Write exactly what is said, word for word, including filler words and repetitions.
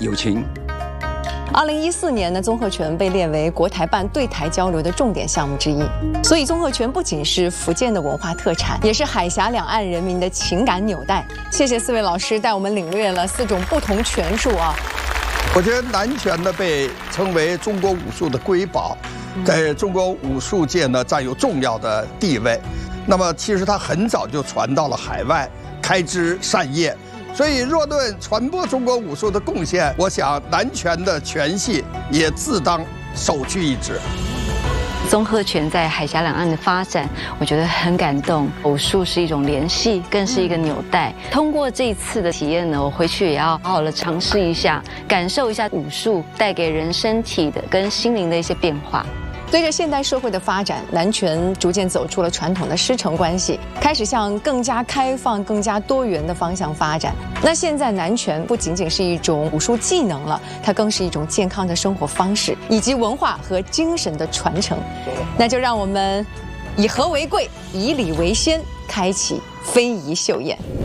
友情。 二零一四年呢，综合拳被列为国台办对台交流的重点项目之一。所以，综合拳不仅是福建的文化特产，也是海峡两岸人民的情感纽带。谢谢四位老师带我们领略了四种不同拳术啊。 我觉得南拳呢被称为中国武术的瑰宝，在中国武术界呢占有重要的地位。那么，其实它很早就传到了海外，开枝散叶。 所以，若论传播中国武术的贡献，我想南拳的拳系也自当首屈一指。 综合拳在海峡两岸的发展，我觉得很感动。武术是一种联系，更是一个纽带。通过这一次的体验呢，我回去也要好好的尝试一下，感受一下武术带给人身体的跟心灵的一些变化。 随着现代社会的发展，南拳逐渐走出了传统的师承关系，开始向更加开放、更加多元的方向发展。那现在南拳不仅仅是一种武术技能了，它更是一种健康的生活方式，以及文化和精神的传承。那就让我们以和为贵，以礼为先，开启非遗秀宴。